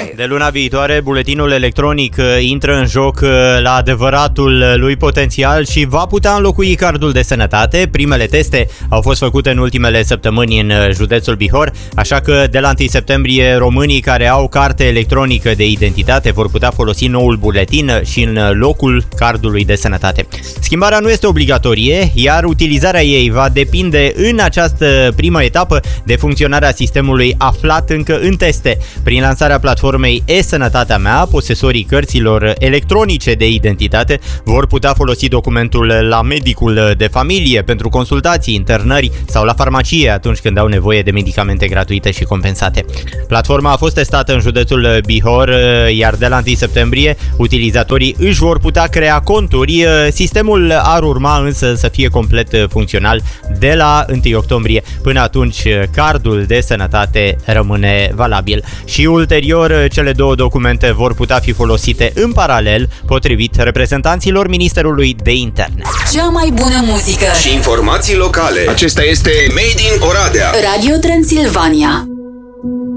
De luna viitoare, buletinul electronic intră în joc la adevăratul lui potențial și va putea înlocui cardul de sănătate. Primele teste au fost făcute în ultimele săptămâni în județul Bihor, așa că de la 1 septembrie românii care au carte electronică de identitate vor putea folosi noul buletin și în locul cardului de sănătate. Schimbarea nu este obligatorie, iar utilizarea ei va depinde în această primă etapă de funcționarea sistemului aflat încă în teste. Prin lansarea platformei e-Sănătatea mea, posesorii cărților electronice de identitate vor putea folosi documentul la medicul de familie pentru consultații, internări sau la farmacie atunci când au nevoie de medicamente gratuite și compensate. Platforma a fost testată în județul Bihor, iar de la 1 septembrie utilizatorii își vor putea crea conturi. Sistemul ar urma însă să fie complet funcțional de la 1 octombrie. Până atunci, cardul de sănătate rămâne valabil. Și ulterior, cele două documente vor putea fi folosite în paralel, potrivit reprezentanților Ministerului de Interne. Cea mai bună muzică și informații locale. Acesta este Made in Oradea. Radio Transilvania.